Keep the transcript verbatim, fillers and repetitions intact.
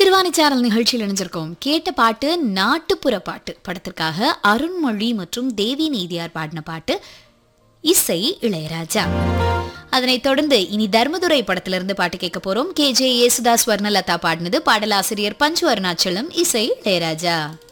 சிறுவாணி சாரல் நிகழ்ச்சியில் இணைஞ்சிருக்கோம். கேட்ட பாட்டு நாட்டுப்புற பாட்டு படத்திற்காக அருண்மொழி மற்றும் தேவி நீதியார் பாடின பாட்டு, இசை இளையராஜா. அதனைத் தொடர்ந்து இனி தர்மதுரை படத்திலிருந்து பாட்டு கேட்க போறோம். கே ஜே யேசுதாஸ், வர்ணலதா பாடினது. பாடலாசிரியர் பஞ்சு அருணாச்சலம், இசை இளையராஜா.